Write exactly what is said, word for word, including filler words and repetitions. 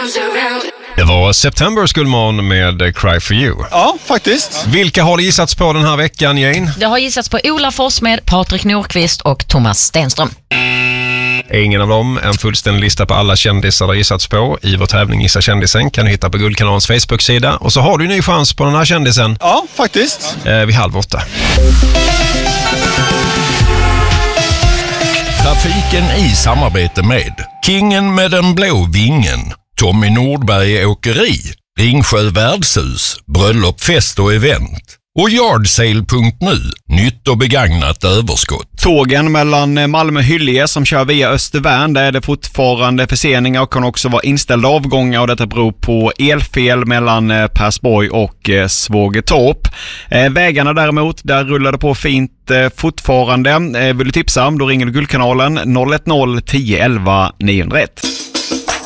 Det var September Skullman med Cry for You. Ja, faktiskt. Vilka har det gissats på den här veckan, Jane? Det har gissats på Ola Forssmed, Patrik Nordqvist och Thomas Stenström. Ingen av dem. En fullständig lista på alla kändisar det gissats på i vår tävling Gissa kändisen kan du hitta på Guldkanalens Facebook-sida. Och så har du en ny chans på den här kändisen. Ja, faktiskt. Eh, vid halv åtta. Trafiken i samarbete med Kingen med den blå vingen, Tommy Nordberg Åkeri, Ringsjö Värdshus, Bröllop, fest och event och Yardsale punkt nu, nytt och begagnat överskott. Tågen mellan Malmö och Hyllie som kör via Östervärn, där är det fortfarande förseningar och kan också vara inställda avgångar, och detta beror på elfel mellan Persborg och Svågertorp. Vägarna däremot, där rullar det på fint fortfarande. Vill du tipsa, då ringer du Guldkanalen noll ett noll tio elva nio noll ett.